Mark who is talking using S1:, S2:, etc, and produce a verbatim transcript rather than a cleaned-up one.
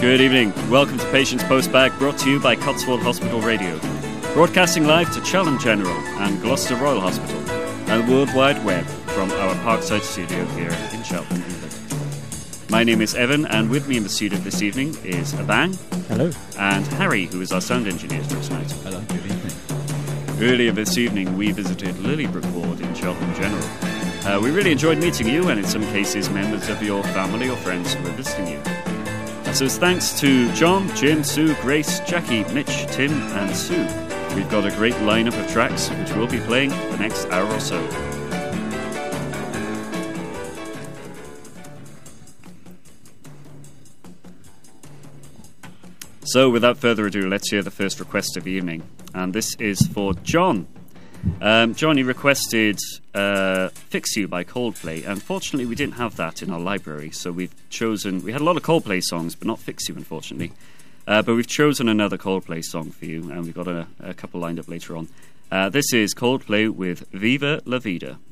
S1: Good evening. Welcome to Patients Postbag, brought to you by Cotswold Hospital Radio. Broadcasting live to Cheltenham General and Gloucester Royal Hospital and the World Wide Web from our Parkside studio here in Cheltenham, England. My name is Evan, and with me in the studio this evening is Abang.
S2: Hello.
S1: And Harry, who is our sound engineer for tonight.
S2: Hello, good evening.
S1: Earlier this evening, we visited Lilybrook Ward in Cheltenham General. Uh, we really enjoyed meeting you, and in some cases, members of your family or friends who were visiting you. So it's thanks to John, Jim, Sue, Grace, Jackie, Mitch, Tim and Sue. We've got a great lineup of tracks which we'll be playing for the next hour or so. So without further ado, let's hear the first request of the evening. And this is for John. Um, John, you requested uh, Fix You by Coldplay. Unfortunately, we didn't have that in our library, so we've chosen... We had a lot of Coldplay songs, but not Fix You, unfortunately. Uh, but we've chosen another Coldplay song for you, and we've got a, a couple lined up later on. Uh, this is Coldplay with Viva La Vida.